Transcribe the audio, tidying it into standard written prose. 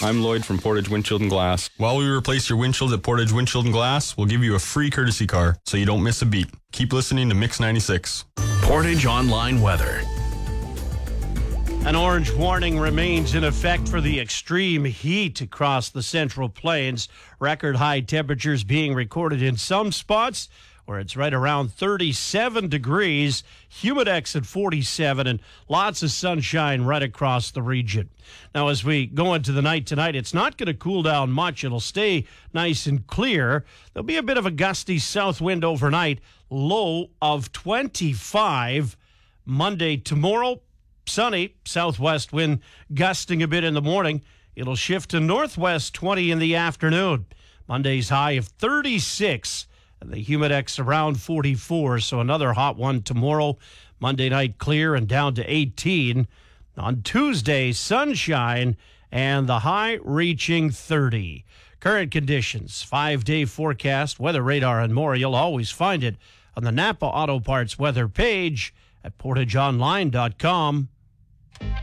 I'm Lloyd from Portage Windshield and Glass. While we replace your windshields at Portage Windshield and Glass, we'll give you a free courtesy car so you don't miss a beat. Keep listening to Mix 96. Portage Online Weather. An orange warning remains in effect for the extreme heat across the Central Plains. Record high temperatures being recorded in some spots where it's right around 37 degrees, humidex at 47, and lots of sunshine right across the region. Now, as we go into the night tonight, it's not going to cool down much. It'll stay nice and clear. There'll be a bit of a gusty south wind overnight, low of 25. Monday, tomorrow, sunny, southwest wind gusting a bit in the morning. It'll shift to northwest 20 in the afternoon. Monday's high of 36, and the humidex around 44, so another hot one tomorrow. Monday night clear and down to 18. On Tuesday, sunshine and the high reaching 30. Current conditions, 5-day forecast, weather radar, and more. You'll always find it on the Napa Auto Parts weather page at portageonline.com.